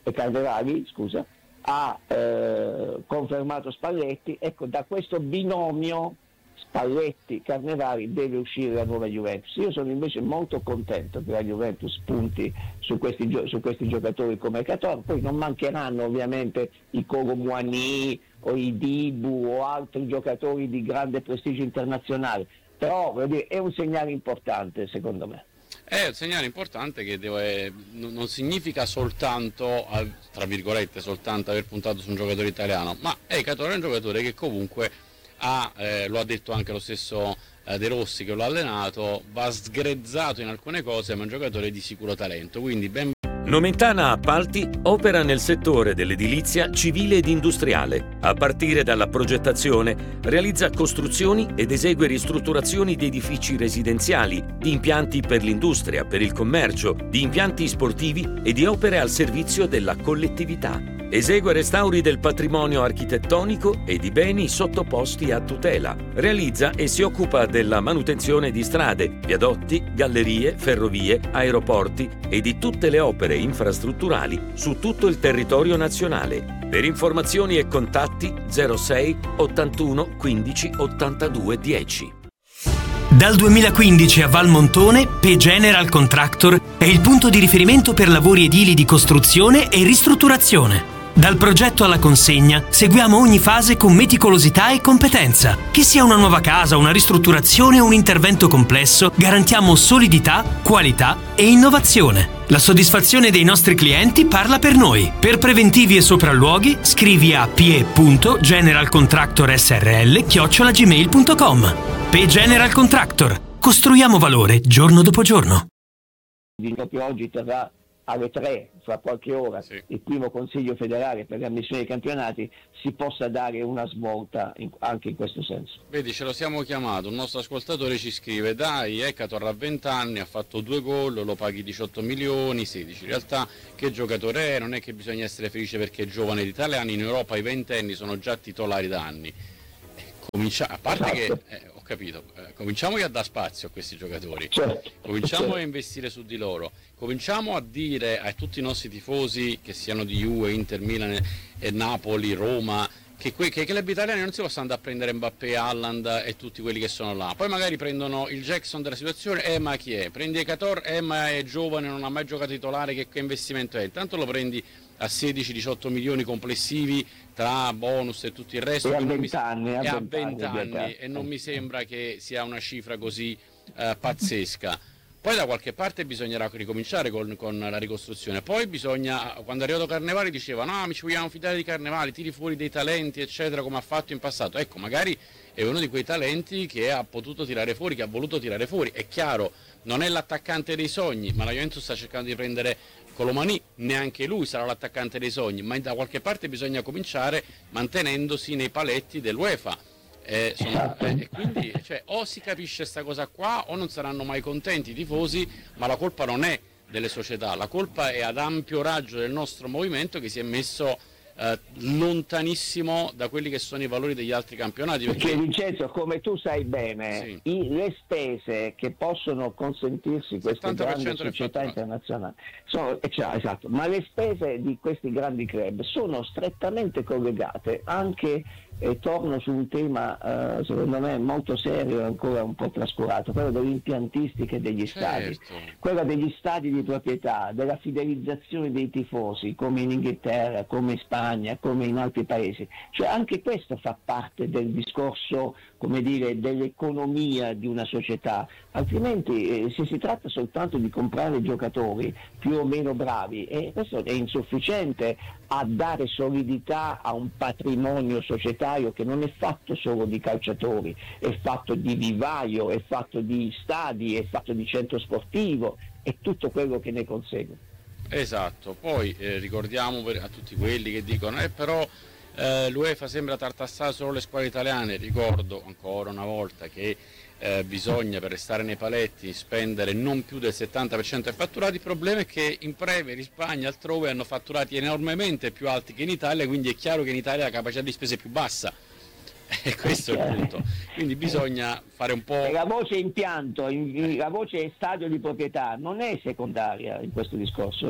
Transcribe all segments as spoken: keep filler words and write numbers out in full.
e Carnevali, scusa, ha eh, confermato Spalletti. Ecco, da questo binomio Spalletti-Carnevali deve uscire la nuova Juventus. Io sono invece molto contento che la Juventus punti su questi, gio- su questi giocatori come Cator. Poi non mancheranno ovviamente i Kolo Muani o i Dibu o altri giocatori di grande prestigio internazionale, però voglio dire, è un segnale importante secondo me. È un segnale importante che deve, non significa soltanto, tra virgolette, soltanto aver puntato su un giocatore italiano, ma Ekator è un giocatore che comunque ha, eh, lo ha detto anche lo stesso eh, De Rossi che lo ha allenato, va sgrezzato in alcune cose, ma è un giocatore di sicuro talento, quindi ben. Nomentana Appalti opera nel settore dell'edilizia civile ed industriale. A partire dalla progettazione, realizza costruzioni ed esegue ristrutturazioni di edifici residenziali, di impianti per l'industria, per il commercio, di impianti sportivi e di opere al servizio della collettività. Esegue restauri del patrimonio architettonico e di beni sottoposti a tutela. Realizza e si occupa della manutenzione di strade, viadotti, gallerie, ferrovie, aeroporti e di tutte le opere infrastrutturali su tutto il territorio nazionale. Per informazioni e contatti zero sei ottantuno quindici ottantadue dieci. Dal duemilaquindici a Valmontone, P General Contractor è il punto di riferimento per lavori edili di costruzione e ristrutturazione. Dal progetto alla consegna seguiamo ogni fase con meticolosità e competenza. Che sia una nuova casa, una ristrutturazione o un intervento complesso, garantiamo solidità, qualità e innovazione. La soddisfazione dei nostri clienti parla per noi. Per preventivi e sopralluoghi scrivi a p.generalcontractorsrl chiocciola gmail punto com. P General Contractor. Costruiamo valore giorno dopo giorno. Proprio oggi terrà alle tre, fra qualche ora, sì. il primo Consiglio federale per l'ammissione ai campionati, si possa dare una svolta in, anche in questo senso. Vedi, ce lo siamo chiamato, un nostro ascoltatore ci scrive: dai, Ekator ha venti anni, ha fatto due gol, lo paghi diciotto milioni, sedici. In realtà che giocatore è? Non è che bisogna essere felice perché è giovane. Gli italiani in Europa i ventenni sono già titolari da anni. Comincia, a parte esatto. che, eh, ho capito, eh, cominciamo a dare spazio a questi giocatori, certo, cominciamo certo. a investire su di loro, cominciamo a dire a tutti i nostri tifosi, che siano di Juve, Inter, Milan, e Napoli, Roma, che, que- che i club italiani non si possono andare a prendere Mbappé, Haaland e tutti quelli che sono là. Poi magari prendono il Jackson della situazione, eh ma chi è? Prendi Ekator, eh ma è giovane, non ha mai giocato titolare, che, che investimento è? Intanto lo prendi a sedici diciotto milioni complessivi tra bonus e tutto il resto, e a non mi- venti anni, e a venti venti anni, anni, e non mi sembra che sia una cifra così eh, pazzesca. Poi da qualche parte bisognerà ricominciare con, con la ricostruzione. Poi bisogna, quando è arrivato Carnevali diceva no, mi ci vogliamo fidare di Carnevali, tiri fuori dei talenti eccetera, come ha fatto in passato. Ecco, magari è uno di quei talenti che ha potuto tirare fuori, che ha voluto tirare fuori. È chiaro, non è l'attaccante dei sogni, ma la Juventus sta cercando di prendere Kolo Muani, neanche lui sarà l'attaccante dei sogni, ma da qualche parte bisogna cominciare mantenendosi nei paletti dell'UEFA. Eh, sono, eh, e quindi cioè, o si capisce sta cosa qua o non saranno mai contenti i tifosi, ma la colpa non è delle società, la colpa è ad ampio raggio del nostro movimento che si è messo eh, lontanissimo da quelli che sono i valori degli altri campionati. Perché, perché Vincenzo, come tu sai bene, sì. i, le spese che possono consentirsi queste settanta per grandi cento del società fatturato. internazionali sono, eh, cioè, esatto, ma le spese di questi grandi club sono strettamente collegate anche, e torno su un tema eh, secondo me molto serio e ancora un po' trascurato, quello dell'impiantistica e degli stadi, Certo. quella degli stadi di proprietà, della fidelizzazione dei tifosi, come in Inghilterra, come in Spagna, come in altri paesi. Cioè anche questo fa parte del discorso, come dire, dell'economia di una società, altrimenti eh, se si tratta soltanto di comprare giocatori più o meno bravi, e questo è insufficiente a dare solidità a un patrimonio societario che non è fatto solo di calciatori, è fatto di vivaio, è fatto di stadi, è fatto di centro sportivo e tutto quello che ne consegue. Esatto, poi eh, ricordiamo per, a tutti quelli che dicono eh, però eh, l'UEFA sembra tartassare solo le squadre italiane. Ricordo ancora una volta che eh, bisogna, per restare nei paletti, spendere non più del settanta per cento dei fatturati. Il problema è che in Premier, in Spagna, altrove hanno fatturati enormemente più alti che in Italia, quindi è chiaro che in Italia la capacità di spesa è più bassa. E questo è il punto. Quindi bisogna fare un po'. E la voce impianto, la voce stadio di proprietà non è secondaria in questo discorso. Eh.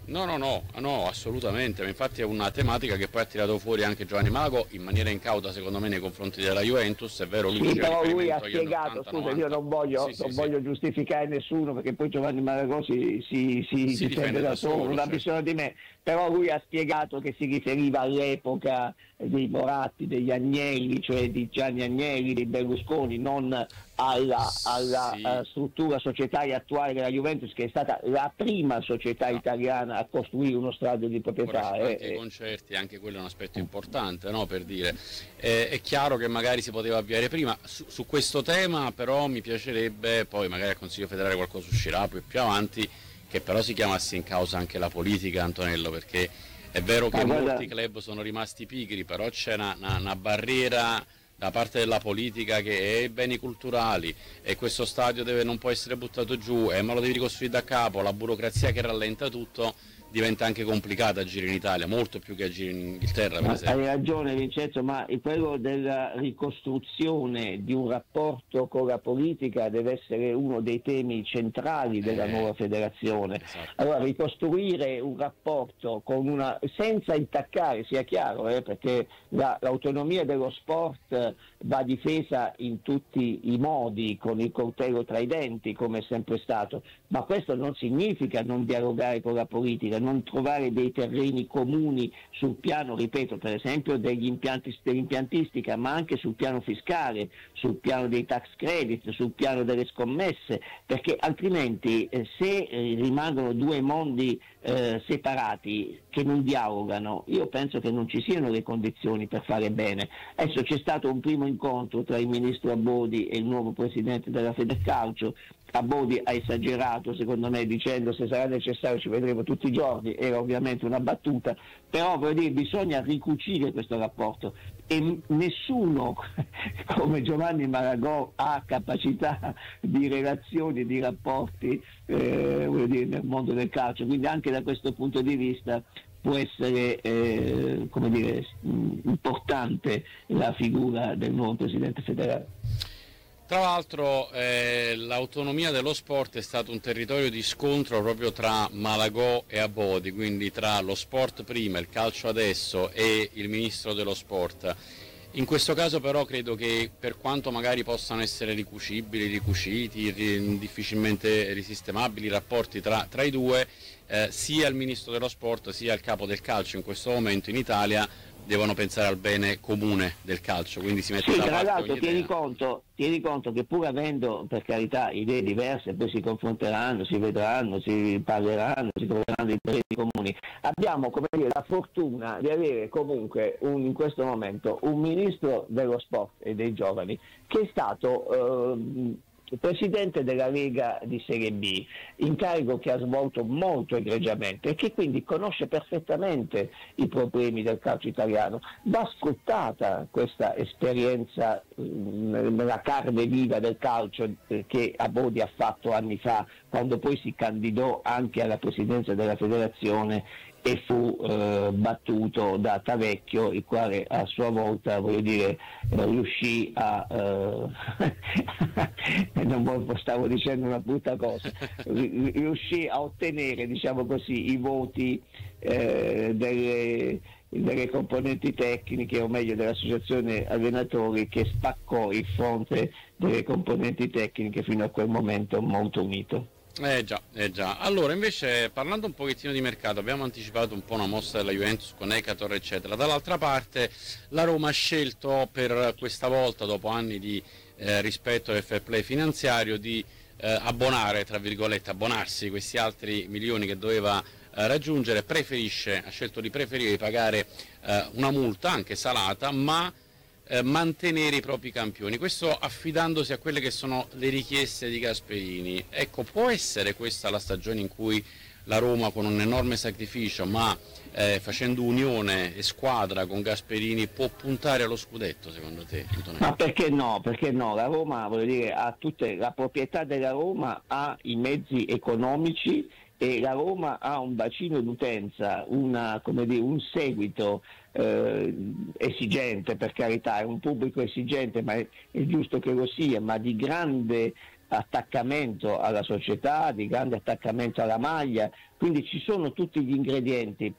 No, no, no, no, assolutamente, ma infatti è una tematica che poi ha tirato fuori anche Giovanni Malago in maniera incauta secondo me nei confronti della Juventus, è vero, lui sì, però lui ha agli spiegato, ottanta, scusa, io non voglio, sì, sì, non sì. voglio giustificare nessuno perché poi Giovanni Malago si, si, si, Si difende da solo, non ha certo. bisogno di me, però lui ha spiegato che si riferiva all'epoca dei Moratti, degli Agnelli, cioè di Gianni Agnelli, di Berlusconi, non alla, alla Sì. uh, struttura societaria attuale della Juventus, che è stata la prima società No. italiana a costruire uno stadio di proprietà. Corrisponde ai eh, concerti, anche quello è un aspetto importante, no? Per dire, eh, è chiaro che magari si poteva avviare prima su, su questo tema, però mi piacerebbe, poi magari al Consiglio federale qualcosa uscirà più più avanti, che però si chiamasse in causa anche la politica, Antonello, perché è vero che Ah, guarda. molti club sono rimasti pigri, però c'è una, una, una barriera da parte della politica che è i beni culturali e questo stadio deve, non può essere buttato giù e me lo devi ricostruire da capo, la burocrazia che rallenta tutto diventa anche complicata agire in Italia, molto più che agire in Inghilterra per Ma esempio. hai ragione Vincenzo, ma quello della ricostruzione di un rapporto con la politica deve essere uno dei temi centrali della Eh, nuova federazione. esatto. Allora ricostruire un rapporto con una, senza intaccare, sia chiaro, eh, perché la, l'autonomia dello sport va difesa in tutti i modi, con il coltello tra i denti, come è sempre stato, ma questo non significa non dialogare con la politica, non trovare dei terreni comuni sul piano, ripeto, per esempio degli impianti, dell'impiantistica, ma anche sul piano fiscale, sul piano dei tax credit, sul piano delle scommesse, perché altrimenti eh, se eh, rimangono due mondi eh, separati che non dialogano, io penso che non ci siano le condizioni per fare bene. Adesso c'è stato un primo incontro tra il ministro Abodi e il nuovo presidente della Federcalcio. Abodi ha esagerato secondo me dicendo se sarà necessario ci vedremo tutti i giorni, era ovviamente una battuta, però voglio dire, bisogna ricucire questo rapporto e nessuno come Giovanni Malagò ha capacità di relazioni, di rapporti eh, voglio dire, nel mondo del calcio, quindi anche da questo punto di vista può essere eh, come dire, importante la figura del nuovo presidente federale. Tra l'altro eh, l'autonomia dello sport è stato un territorio di scontro proprio tra Malagò e Abodi, quindi tra lo sport prima, il calcio adesso e il ministro dello sport. In questo caso però credo che per quanto magari possano essere ricucibili, ricuciti, ri, difficilmente risistemabili i rapporti tra, tra i due, eh, sia il ministro dello sport sia il capo del calcio in questo momento in Italia devono pensare al bene comune del calcio, quindi si mette sì, da tra parte l'altro ogni tieni idea. conto, tieni conto che pur avendo per carità idee diverse, poi si confronteranno, si vedranno, si parleranno, si troveranno dei progetti comuni, abbiamo come dire la fortuna di avere comunque un, in questo momento un ministro dello sport e dei giovani che è stato eh, presidente della Lega di Serie B, incarico che ha svolto molto egregiamente e che quindi conosce perfettamente i problemi del calcio italiano. Va sfruttata questa esperienza nella carne viva del calcio che Abodi ha fatto anni fa, quando poi si candidò anche alla presidenza della federazione e fu eh, battuto da Tavecchio, il quale a sua volta, voglio dire, eh, riuscì a eh, non stavo dicendo una brutta cosa, riuscì a ottenere, diciamo così, i voti eh, delle, delle componenti tecniche, o meglio dell'associazione allenatori, che spaccò il fronte delle componenti tecniche fino a quel momento molto unito. Eh già, eh già. Allora invece parlando un pochettino di mercato, abbiamo anticipato un po' una mossa della Juventus con Ekator eccetera, dall'altra parte la Roma ha scelto per questa volta, dopo anni di eh, rispetto del fair play finanziario, di eh, abbonare, tra virgolette, abbonarsi questi altri milioni che doveva eh, raggiungere, preferisce, ha scelto di preferire di pagare eh, una multa anche salata, ma Eh, mantenere i propri campioni, questo affidandosi a quelle che sono le richieste di Gasperini. Ecco, può essere questa la stagione in cui la Roma, con un enorme sacrificio, ma eh, facendo unione e squadra con Gasperini, può puntare allo scudetto, secondo te, Antonello? Ma perché no? Perché no? La Roma, voglio dire, ha tutte, la proprietà della Roma ha i mezzi economici e la Roma ha un bacino d'utenza, una, come dire, un seguito eh, esigente, per carità, è un pubblico esigente, ma è, è giusto che lo sia, ma di grande attaccamento alla società, di grande attaccamento alla maglia, quindi ci sono tutti gli ingredienti